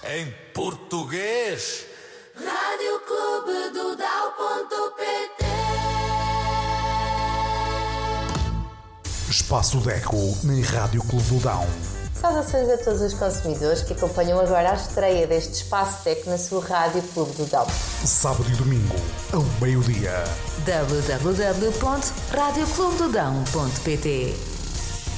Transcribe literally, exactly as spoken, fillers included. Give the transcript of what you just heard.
em português. Rádio Clube do Dão.pt. Espaço Deco na Rádio Clube do Dão. Saudações a todos os consumidores que acompanham agora a estreia deste Espaço Deco na sua Rádio Clube do Dão. Sábado e domingo, ao meio-dia. w w w ponto rádio clube do dão ponto p t